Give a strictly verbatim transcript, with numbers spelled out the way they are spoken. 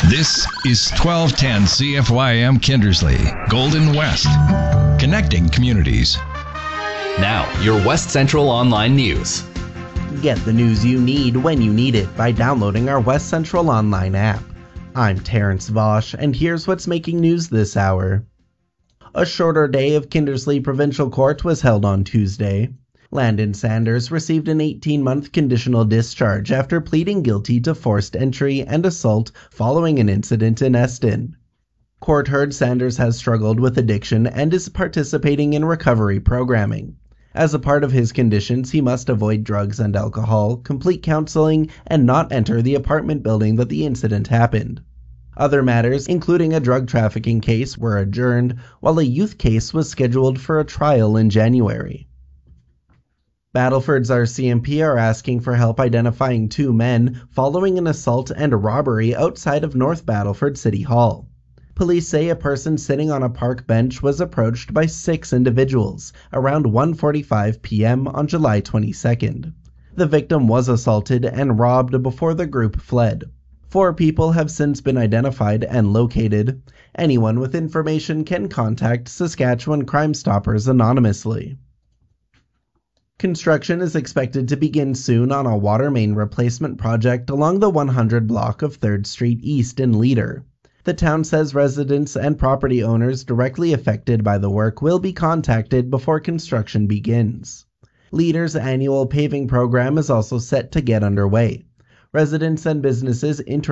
This is twelve ten C F Y M Kindersley, Golden West, connecting communities. Now, your West Central Online News. Get the news you need when you need it by downloading our West Central Online app. I'm Terrence Vosch, and here's what's making news this hour. A shorter day of Kindersley Provincial Court was held on Tuesday. Landon Sanders received an eighteen-month conditional discharge after pleading guilty to forced entry and assault following an incident in Eston. Court heard Sanders has struggled with addiction and is participating in recovery programming. As a part of his conditions, he must avoid drugs and alcohol, complete counseling, and not enter the apartment building that the incident happened. Other matters, including a drug trafficking case, were adjourned, while a youth case was scheduled for a trial in January. Battleford's R C M P are asking for help identifying two men following an assault and a robbery outside of North Battleford City Hall. Police say a person sitting on a park bench was approached by six individuals around one forty-five p.m. on July twenty-second. The victim was assaulted and robbed before the group fled. Four people have since been identified and located. Anyone with information can contact Saskatchewan Crime Stoppers anonymously. Construction is expected to begin soon on a water main replacement project along the one hundred block of third Street East in Leader. The town says residents and property owners directly affected by the work will be contacted before construction begins. Leader's annual paving program is also set to get underway. Residents and businesses interested